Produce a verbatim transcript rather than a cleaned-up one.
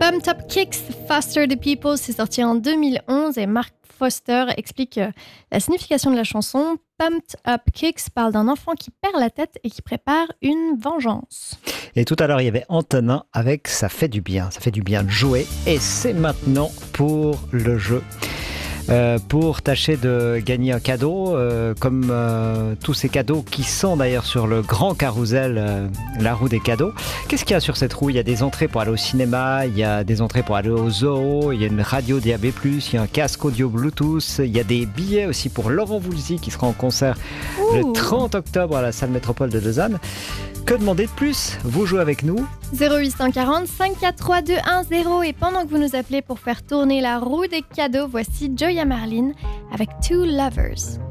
Pumped Up Kicks, Faster the People, c'est sorti en deux mille onze et Mark Foster explique euh, la signification de la chanson. Pumped Up Kicks parle d'un enfant qui perd la tête et qui prépare une vengeance. Et tout à l'heure, il y avait Antonin avec « Ça fait du bien ». Ça fait du bien de jouer. Et c'est maintenant pour le jeu. Euh, pour tâcher de gagner un cadeau, euh, comme euh, tous ces cadeaux qui sont d'ailleurs sur le grand carrousel, euh, la roue des cadeaux. Qu'est-ce qu'il y a sur cette roue ? Il y a des entrées pour aller au cinéma, il y a des entrées pour aller au zoo, il y a une radio D A B plus, il y a un casque audio Bluetooth, il y a des billets aussi pour Laurent Voulzy qui sera en concert Ouh. le trente octobre à la salle Métropole de Lausanne. Que demander de plus ? Vous jouez avec nous. zéro huit cent quarante, cinq quatre trois, deux un zéro et pendant que vous nous appelez pour faire tourner la roue des cadeaux, voici Joya Marlin avec Two Lovers.